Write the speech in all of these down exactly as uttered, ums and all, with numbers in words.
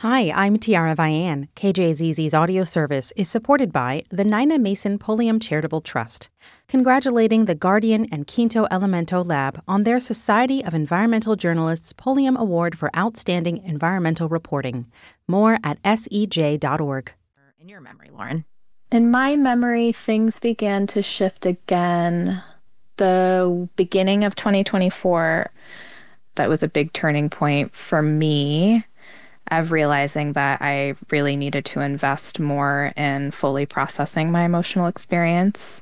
Hi, I'm Tiara Vian. K J Z Z's audio service is supported by the Nina Mason Pulliam Charitable Trust, congratulating the Guardian and Quinto Elemento Lab on their Society of Environmental Journalists Pulliam Award for Outstanding Environmental Reporting. More at S E J dot org. In your memory, Lauren? In my memory, things began to shift again. The beginning of twenty twenty-four, that was a big turning point for me, of realizing that I really needed to invest more in fully processing my emotional experience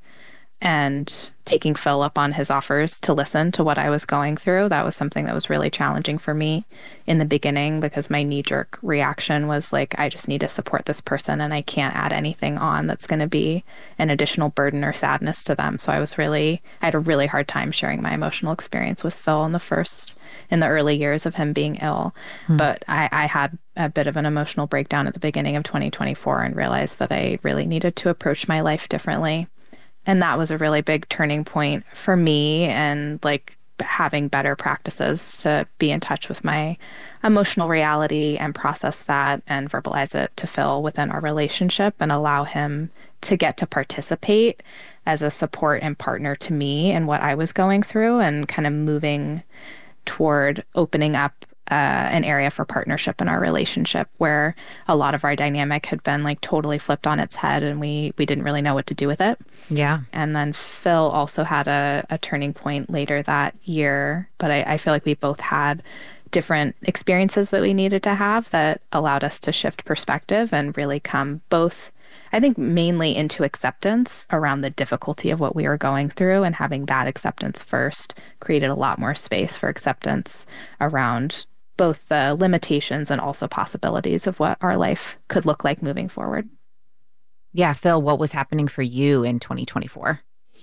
and taking Phil up on his offers to listen to what I was going through. That was something that was really challenging for me in the beginning because my knee-jerk reaction was like, I just need to support this person and I can't add anything on that's going to be an additional burden or sadness to them. So I was really, I had a really hard time sharing my emotional experience with Phil in the first, in the early years of him being ill. Hmm. But I, I had a bit of an emotional breakdown at the beginning of twenty twenty-four and realized that I really needed to approach my life differently. And that was a really big turning point for me, and like having better practices to be in touch with my emotional reality and process that and verbalize it to Phil within our relationship and allow him to get to participate as a support and partner to me in what I was going through, and kind of moving toward opening up Uh, an area for partnership in our relationship where a lot of our dynamic had been like totally flipped on its head and we we didn't really know what to do with it. Yeah. And then Phil also had a, a turning point later that year, but I, I feel like we both had different experiences that we needed to have that allowed us to shift perspective and really come both, I think, mainly into acceptance around the difficulty of what we were going through, and having that acceptance first created a lot more space for acceptance around both the limitations and also possibilities of what our life could look like moving forward. Yeah, Phil, what was happening for you in twenty twenty-four?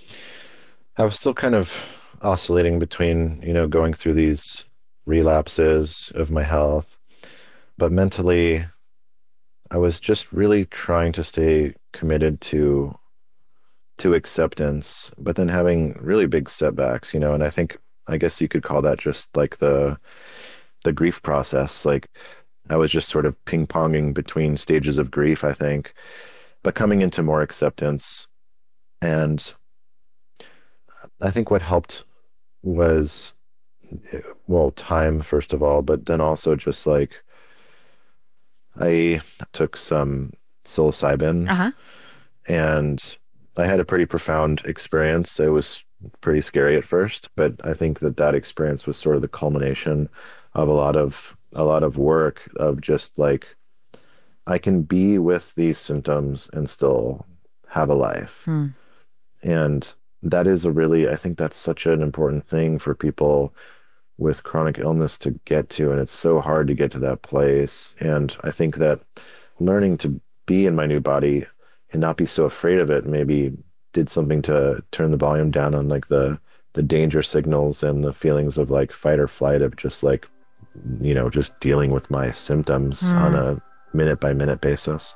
I was still kind of oscillating between, you know, going through these relapses of my health, but mentally I was just really trying to stay committed to to acceptance, but then having really big setbacks, you know, and I think, I guess you could call that just like the the grief process. Like I was just sort of ping-ponging between stages of grief, I think, but coming into more acceptance. And I think what helped was, well, time, first of all, but then also just like I took some psilocybin, uh-huh. and I had a pretty profound experience. It was pretty scary at first, but I think that that experience was sort of the culmination of a lot of a lot of work of just like, I can be with these symptoms and still have a life. Hmm. And that is a really, I think that's such an important thing for people with chronic illness to get to. And it's so hard to get to that place. And I think that learning to be in my new body and not be so afraid of it maybe did something to turn the volume down on like the, the danger signals and the feelings of like fight or flight of just like, you know, just dealing with my symptoms mm. on a minute by minute basis.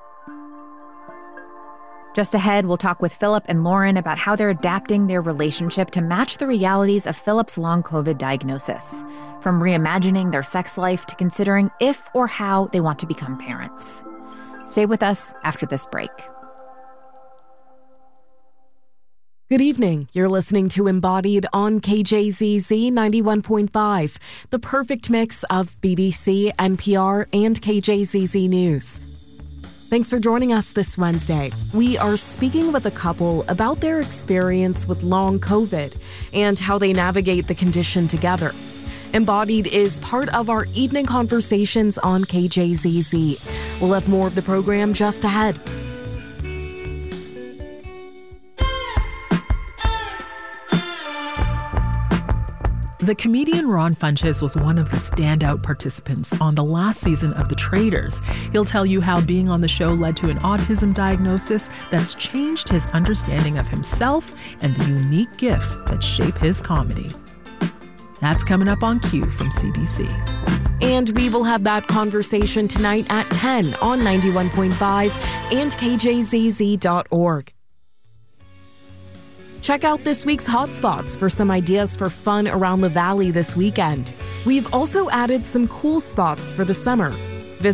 Just ahead, we'll talk with Philip and Lauren about how they're adapting their relationship to match the realities of Philip's long COVID diagnosis, from reimagining their sex life to considering if or how they want to become parents. Stay with us after this break. Good evening. You're listening to Embodied on K J Z Z ninety-one point five, the perfect mix of B B C, N P R, and K J Z Z News. Thanks for joining us this Wednesday. We are speaking with a couple about their experience with long COVID and how they navigate the condition together. Embodied is part of our evening conversations on K J Z Z. We'll have more of the program just ahead. The comedian Ron Funches was one of the standout participants on the last season of The Traitors. He'll tell you how being on the show led to an autism diagnosis that's changed his understanding of himself and the unique gifts that shape his comedy. That's coming up on Q from C B C. And we will have that conversation tonight at ten on ninety-one point five and K J Z Z dot org. Check out this week's hotspots for some ideas for fun around the valley this weekend. We've also added some cool spots for the summer.